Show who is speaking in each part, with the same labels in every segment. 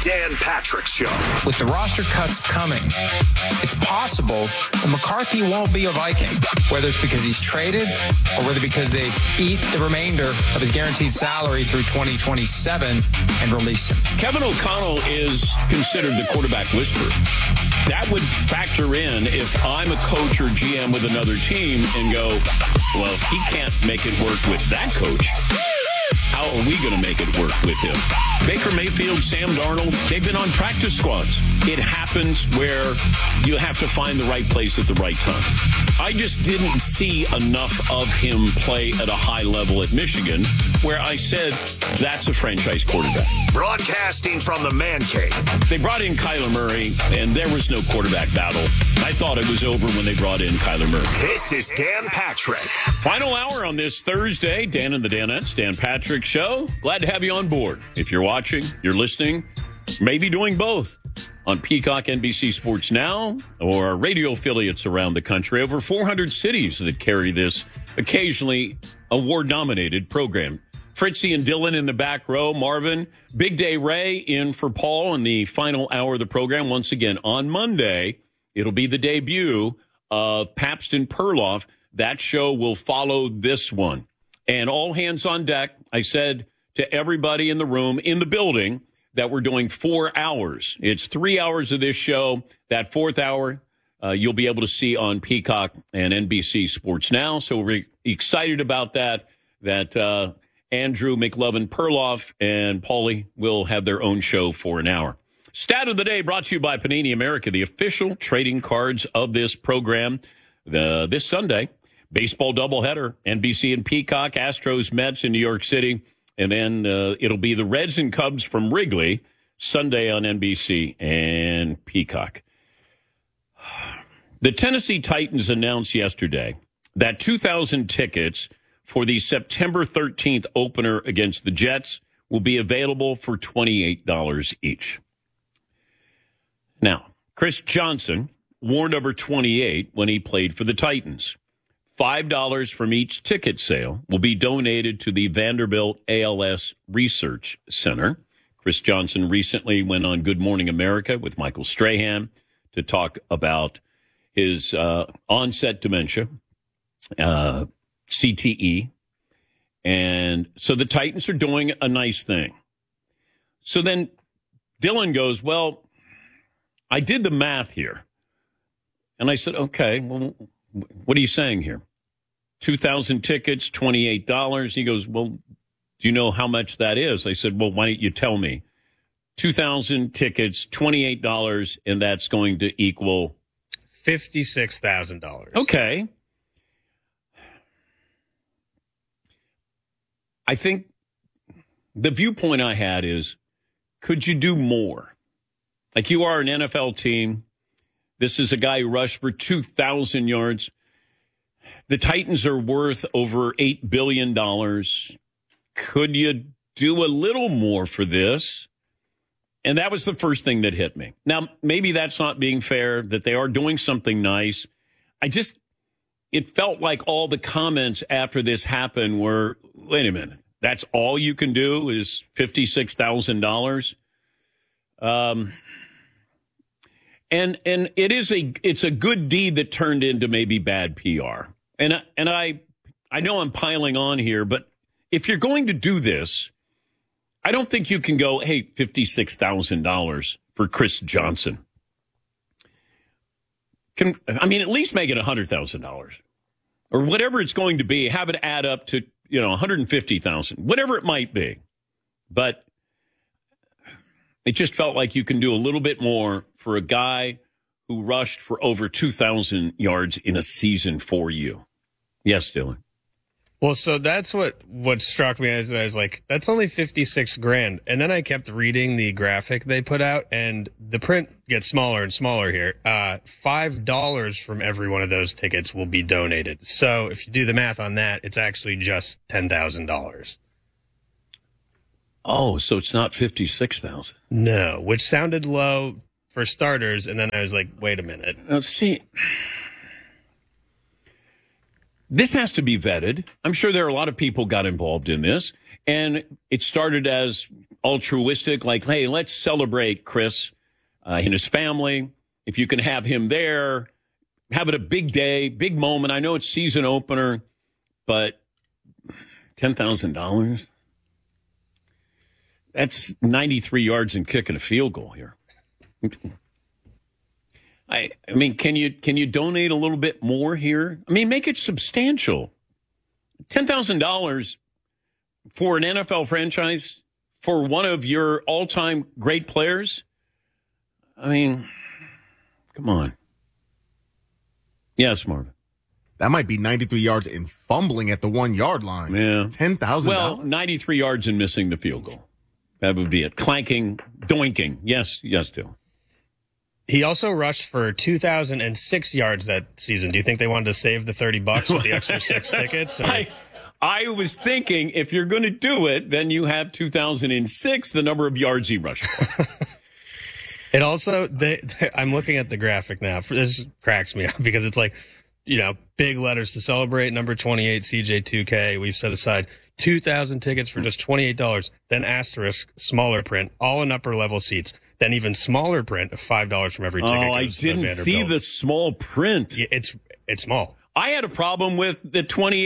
Speaker 1: Dan Patrick Show.
Speaker 2: With the roster cuts coming, it's possible that McCarthy won't be a Viking, whether it's because he's traded or whether because they eat the remainder of his guaranteed salary through 2027 and release him.
Speaker 3: Kevin O'Connell is considered the quarterback whisperer. That would factor in if I'm a coach or GM with another team and go, well, if he can't make it work with that coach, how are we going to make it work with him? Baker Mayfield, Sam Darnold, they've been on practice squads. It happens where you have to find the right place at the right time. I just didn't see enough of him play at a high level at Michigan where I said that's a franchise quarterback.
Speaker 1: Broadcasting from the Man Cave.
Speaker 3: They brought in Kyler Murray, and there was no quarterback battle. I thought it was over when they brought in Kyler Murray.
Speaker 1: This is Dan Patrick.
Speaker 3: Final hour on this Thursday. Dan and the Danettes, Dan Patrick Show. Glad to have you on board. If you're watching, you're listening, maybe doing both on Peacock, NBC Sports Now, or our radio affiliates around the country. Over 400 cities that carry this occasionally award-nominated program. Fritzy and Dylan in the back row. Marvin, Big Day Ray in for Paul in the final hour of the program. Once again, on Monday, it'll be the debut of Pabst and Perloff. That show will follow this one. And all hands on deck. I said to everybody in the room, in the building, that we're doing 4 hours. It's 3 hours of this show. That fourth hour, you'll be able to see on Peacock and NBC Sports Now. So we're excited about that Andrew McLovin Perloff and Paulie will have their own show for an hour. Stat of the day brought to you by Panini America, the official trading cards of this program. This Sunday, baseball doubleheader, NBC and Peacock, Astros, Mets in New York City. And then it'll be the Reds and Cubs from Wrigley, Sunday on NBC and Peacock. The Tennessee Titans announced yesterday that 2,000 tickets for the September 13th opener against the Jets will be available for $28 each. Now, Chris Johnson wore number 28 when he played for the Titans. $5 from each ticket sale will be donated to the Vanderbilt ALS Research Center. Chris Johnson recently went on Good Morning America with Michael Strahan to talk about his onset dementia, CTE. And so the Titans are doing a nice thing. So then Dylan goes, well, I did the math here. And I said, okay, well, what are you saying here? 2,000 tickets, $28. He goes, well, do you know how much that is? I said, well, why don't you tell me? 2,000 tickets, $28, and that's going to equal
Speaker 4: $56,000.
Speaker 3: Okay. I think the viewpoint I had is, could you do more? Like, you are an NFL team. This is a guy who rushed for 2,000 yards. The Titans are worth over $8 billion. Could you do a little more for this? And that was the first thing that hit me. Now, maybe that's not being fair, that they are doing something nice. It felt like all the comments after this happened were, wait a minute, that's all you can do is $56,000? And it's a good deed that turned into maybe bad PR. And I know I'm piling on here, but if you're going to do this, I don't think you can go, hey, $56,000 for Chris Johnson. At least make it $100,000 or whatever it's going to be. Have it add up to, $150,000, whatever it might be. But it just felt like you can do a little bit more for a guy who rushed for over 2,000 yards in a season for you. Yes, Dylan.
Speaker 4: Well, so that's what struck me as I was like, that's only $56,000. And then I kept reading the graphic they put out, and the print gets smaller and smaller here. $5 from every one of those tickets will be donated. So if you do the math on that, it's actually just $10,000.
Speaker 3: Oh, so it's not $56,000.
Speaker 4: No, which sounded low for starters. And then I was like, wait a minute.
Speaker 3: Let's see. This has to be vetted. I'm sure there are a lot of people got involved in this. And it started as altruistic, like, hey, let's celebrate Chris and his family. If you can have him there, have it a big day, big moment. I know it's season opener, but $10,000? That's 93 yards and kicking a field goal here. I mean, can you donate a little bit more here? I mean, make it substantial. $10,000 for an NFL franchise for one of your all-time great players? I mean, come on. Yes, Marvin.
Speaker 5: That might be 93 yards and fumbling at the 1 yard line.
Speaker 3: Yeah.
Speaker 5: $10,000.
Speaker 3: Well, 93 yards and missing the field goal. That would be it. Clanking, doinking. Yes, Dylan.
Speaker 4: He also rushed for 2,006 yards that season. Do you think they wanted to save the $30 with the extra 6 tickets? Or?
Speaker 3: I was thinking if you're going to do it, then you have 2006, the number of yards he rushed for.
Speaker 4: It also, I'm looking at the graphic now. This cracks me up because it's like, big letters to celebrate. Number 28, CJ2K. We've set aside 2,000 tickets for just $28. Then asterisk, smaller print, all in upper level seats. Then even smaller print of $5 from every ticket.
Speaker 3: Oh, I didn't see the small print.
Speaker 4: Yeah, it's small.
Speaker 3: I had a problem with the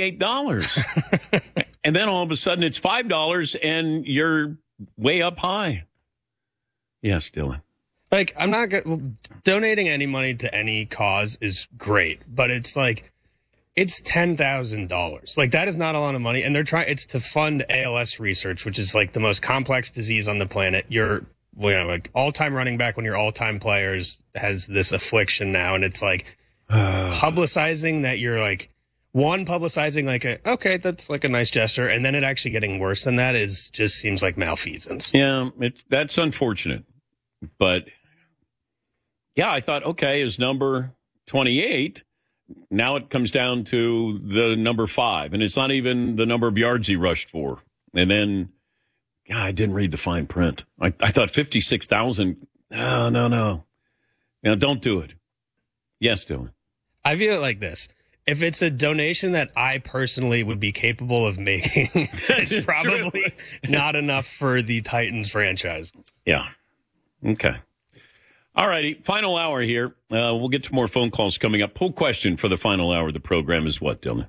Speaker 3: $28. And then all of a sudden it's $5 and you're way up high. Yes, Dylan.
Speaker 4: Like, I'm not donating any money to any cause is great, but it's like, it's $10,000. Like, that is not a lot of money. And it's to fund ALS research, which is like the most complex disease on the planet. Like all-time running back, when your all-time players has this affliction now, and it's like publicizing that you're like publicizing like okay, that's like a nice gesture, and then it actually getting worse than that just seems like malfeasance.
Speaker 3: Yeah, that's unfortunate, but yeah, I thought okay, is number 28. Now it comes down to the number 5, and it's not even the number of yards he rushed for, and then. God, I didn't read the fine print. I thought 56,000. No. Now, don't do it. Yes, Dylan.
Speaker 4: I view it like this. If it's a donation that I personally would be capable of making, it's probably not enough for the Titans franchise.
Speaker 3: Yeah. Okay. All righty. Final hour here. We'll get to more phone calls coming up. Poll question for the final hour of the program is what, Dylan?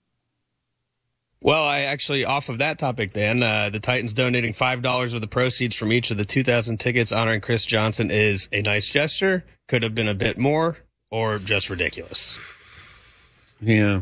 Speaker 4: Well, off of that topic, Dan, the Titans donating $5 of the proceeds from each of the 2,000 tickets honoring Chris Johnson is a nice gesture. Could have been a bit more, or just ridiculous.
Speaker 3: Yeah.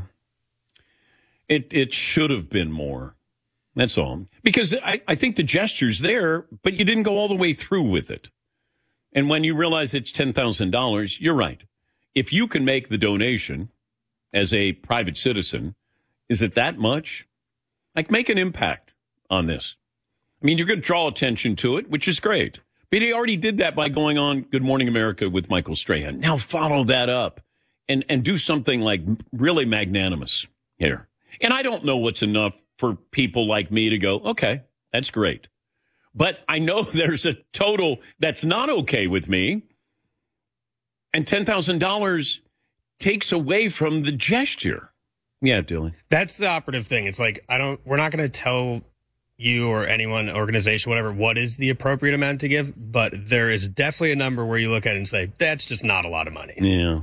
Speaker 3: It should have been more. That's all. Because I think the gesture's there, but you didn't go all the way through with it. And when you realize it's $10,000, you're right. If you can make the donation as a private citizen, is it that much? Like, make an impact on this. I mean, you're going to draw attention to it, which is great. But he already did that by going on Good Morning America with Michael Strahan. Now follow that up and do something like really magnanimous here. And I don't know what's enough for people like me to go, okay, that's great. But I know there's a total that's not okay with me. And $10,000 takes away from the gesture. Yeah, Dylan.
Speaker 4: That's the operative thing. It's like, we're not going to tell you or anyone, organization, whatever, what is the appropriate amount to give, but there is definitely a number where you look at it and say, that's just not a lot of money.
Speaker 3: Yeah.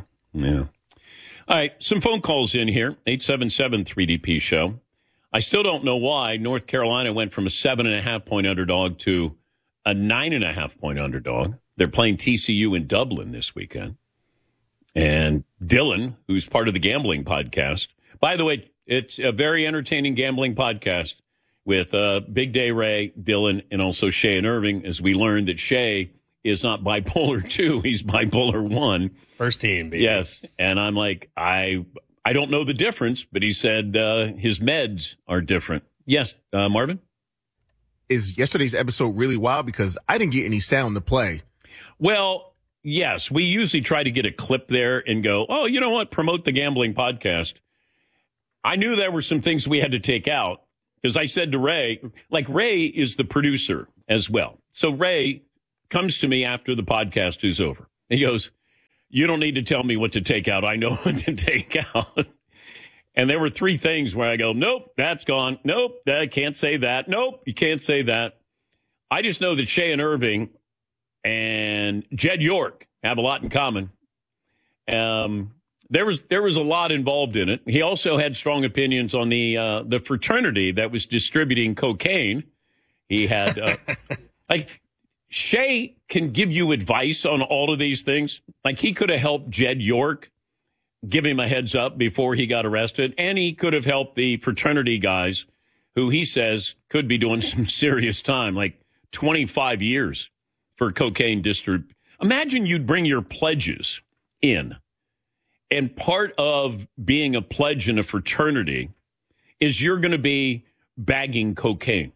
Speaker 3: All right, some phone calls in here, 877-3DP show. I still don't know why North Carolina went from a 7.5-point underdog to a 9.5-point underdog. They're playing TCU in Dublin this weekend. And Dylan, who's part of the gambling podcast, by the way, it's a very entertaining gambling podcast with Big Day Ray, Dylan, and also Shay and Irving, as we learned that Shay is not bipolar 2, he's bipolar 1.
Speaker 4: First team, baby.
Speaker 3: Yes, and I'm like, I don't know the difference, but he said his meds are different. Yes, Marvin?
Speaker 5: Is yesterday's episode really wild because I didn't get any sound to play?
Speaker 3: Well, yes, we usually try to get a clip there and go, oh, you know what, promote the gambling podcast. I knew there were some things we had to take out because I said to Ray, like Ray is the producer as well. So Ray comes to me after the podcast is over. He goes, you don't need to tell me what to take out. I know what to take out. And there were 3 things where I go, nope, that's gone. Nope, I can't say that. Nope, you can't say that. I just know that Shea and Irving and Jed York have a lot in common. There was a lot involved in it. He also had strong opinions on the fraternity that was distributing cocaine. He had like Shea can give you advice on all of these things. Like he could have helped Jed York give him a heads up before he got arrested, and he could have helped the fraternity guys who he says could be doing some serious time, like 25 years for cocaine distrib. Imagine you'd bring your pledges in, and part of being a pledge in a fraternity is you're going to be bagging cocaine.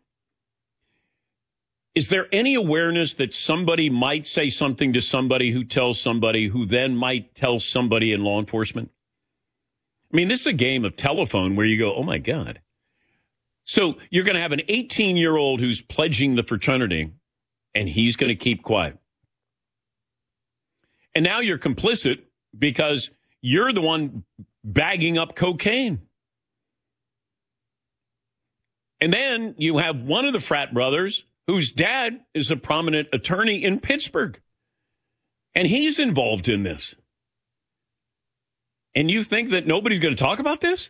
Speaker 3: Is there any awareness that somebody might say something to somebody who tells somebody who then might tell somebody in law enforcement? I mean, this is a game of telephone where you go, oh, my God. So you're going to have an 18-year-old who's pledging the fraternity, and he's going to keep quiet. And now you're complicit because you're the one bagging up cocaine. And then you have one of the frat brothers whose dad is a prominent attorney in Pittsburgh. And he's involved in this. And you think that nobody's going to talk about this?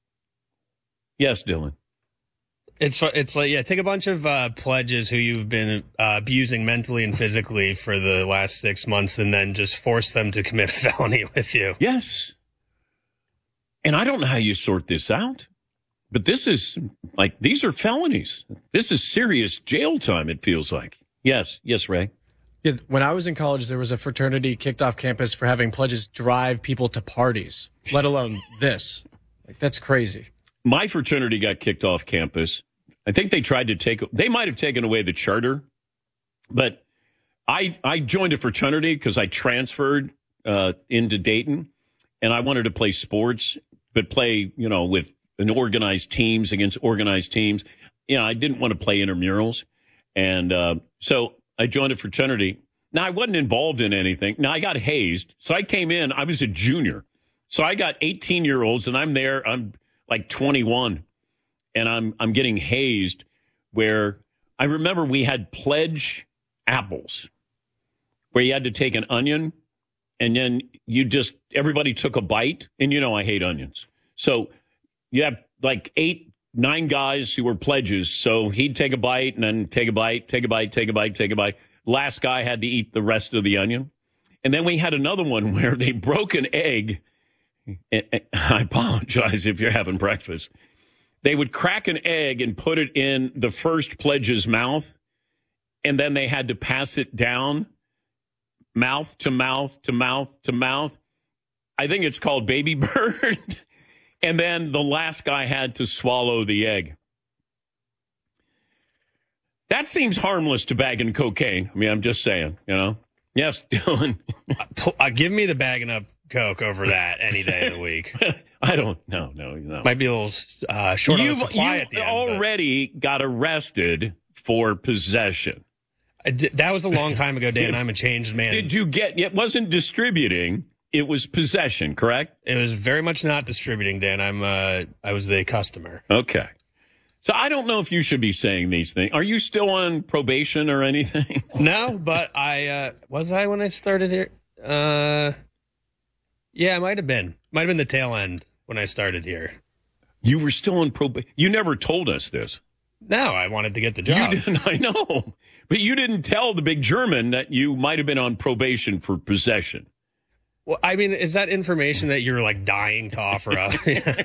Speaker 3: Yes, Dylan.
Speaker 4: It's like, yeah, take a bunch of pledges who you've been abusing mentally and physically for the last 6 months and then just force them to commit a felony with you.
Speaker 3: Yes. And I don't know how you sort this out. But this is like, these are felonies. This is serious jail time, it feels like. Yes, Ray.
Speaker 6: Yeah, when I was in college, there was a fraternity kicked off campus for having pledges drive people to parties, let alone this. Like, that's crazy.
Speaker 3: My fraternity got kicked off campus. I think they might have taken away the charter. But I joined a fraternity because I transferred into Dayton, and I wanted to play sports, but play, with an organized teams against organized teams. I didn't want to play intramurals. And so I joined a fraternity. Now, I wasn't involved in anything. Now, I got hazed. So I came in. I was a junior. So I got 18-year-olds, and I'm there. I'm like 21. And I'm getting hazed where I remember we had pledge apples where you had to take an onion, and then everybody took a bite. And I hate onions. So you have like 8, 9 guys who were pledges. So he'd take a bite and then take a bite, take a bite, take a bite, take a bite. Last guy had to eat the rest of the onion. And then we had another one where they broke an egg. I apologize if you're having breakfast. They would crack an egg and put it in the first pledge's mouth. And then they had to pass it down, mouth to mouth to mouth to mouth. I think it's called baby bird. And then the last guy had to swallow the egg. That seems harmless to bagging cocaine. I mean, I'm just saying, Yes, Dylan.
Speaker 4: Give me the bagging up coke over that any day of the week.
Speaker 3: I don't know.
Speaker 4: Might be a little short on supply at the end.
Speaker 3: You've already got arrested for possession.
Speaker 4: That was a long time ago, Dan. I'm a changed man.
Speaker 3: Did you it wasn't distributing. It was possession, correct?
Speaker 4: It was very much not distributing, Dan. I was the customer.
Speaker 3: Okay. So I don't know if you should be saying these things. Are you still on probation or anything?
Speaker 4: No, but was I when I started here? Yeah, it might have been. Might have been the tail end when I started here.
Speaker 3: You were still on probation. You never told us this.
Speaker 4: No, I wanted to get the job.
Speaker 3: You didn't, I know. But you didn't tell the big German that you might have been on probation for possession.
Speaker 4: Well, I mean, is that information that you're like dying to offer up?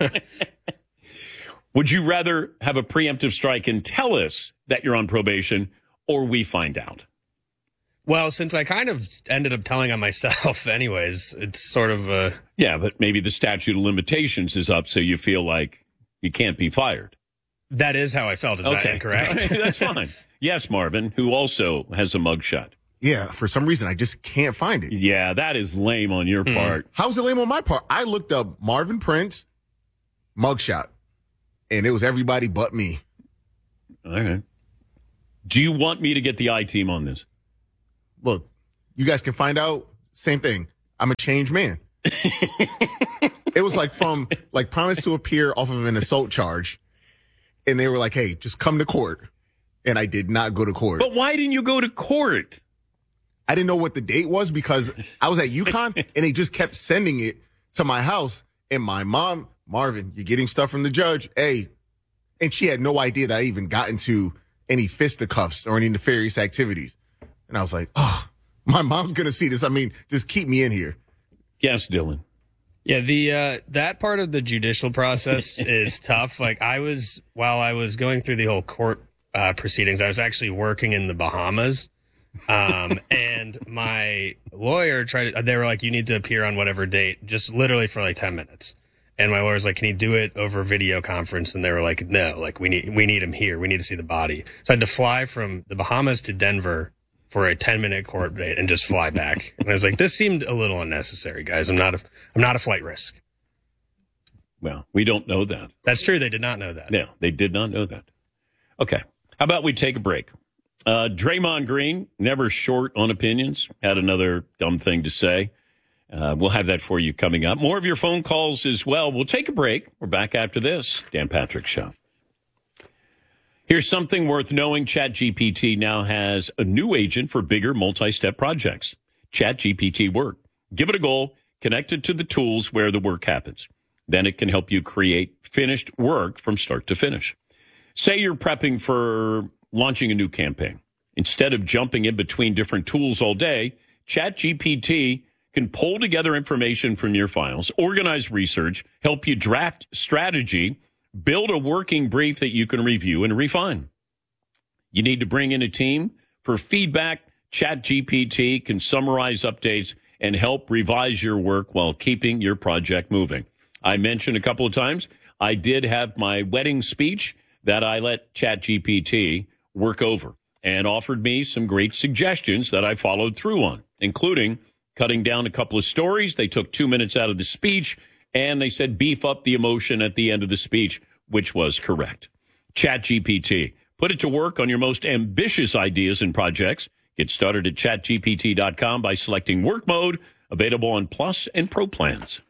Speaker 3: Would you rather have a preemptive strike and tell us that you're on probation, or we find out?
Speaker 4: Well, since I kind of ended up telling on myself anyways, it's sort of a...
Speaker 3: Yeah, but maybe the statute of limitations is up, so you feel like you can't be fired.
Speaker 4: That is how I felt. Is that incorrect?
Speaker 3: That's fine. Yes, Marvin, who also has a mugshot.
Speaker 5: Yeah, for some reason, I just can't find it.
Speaker 3: Yeah, that is lame on your part.
Speaker 5: How's it lame on my part? I looked up Marvin Prince mugshot, and it was everybody but me.
Speaker 3: All right. Do you want me to get the I-team on this?
Speaker 5: Look, you guys can find out. Same thing. I'm a changed man. It was like from promise to appear off of an assault charge. And they were like, hey, just come to court. and I did not go to court.
Speaker 3: But why didn't you go to court?
Speaker 5: I didn't know what the date was because I was at UConn and they just kept sending it to my house. And my mom, Marvin, you're getting stuff from the judge. Hey. And she had no idea that I even got into any fisticuffs or any nefarious activities. And I was like, oh, my mom's going to see this. I mean, just keep me in here.
Speaker 3: Yes, Dylan.
Speaker 4: Yeah, the that part of the judicial process is tough. Like while I was going through the whole court proceedings, I was actually working in the Bahamas. And my lawyer they were like, you need to appear on whatever date, just literally for like 10 minutes. And my lawyer's like, can you do it over video conference? And they were like, no, like we need him here. We need to see the body. So I had to fly from the Bahamas to Denver for a 10-minute court date and just fly back. And I was like, this seemed a little unnecessary, guys. I'm not a flight risk.
Speaker 3: Well, we don't know that.
Speaker 4: That's true. They did not know that.
Speaker 3: No, they did not know that. Okay. How about we take a break? Draymond Green, never short on opinions, had another dumb thing to say. We'll have that for you coming up. More of your phone calls as well. We'll take a break. We're back after this. Dan Patrick Show. Here's something worth knowing. ChatGPT now has a new agent for bigger multi-step projects. ChatGPT Work. Give it a goal. Connect it to the tools where the work happens. Then it can help you create finished work from start to finish. Say you're prepping for launching a new campaign. Instead of jumping in between different tools all day, ChatGPT can pull together information from your files, organize research, help you draft strategy, build a working brief that you can review and refine. You need to bring in a team for feedback. ChatGPT can summarize updates and help revise your work while keeping your project moving. I mentioned a couple of times, I did have my wedding speech that I let ChatGPT work over and offered me some great suggestions that I followed through on, including cutting down a couple of stories. They took 2 minutes out of the speech, and they said beef up the emotion at the end of the speech, which was correct. ChatGPT. Put it to work on your most ambitious ideas and projects. Get started at chatgpt.com by selecting work mode, available on Plus and Pro plans.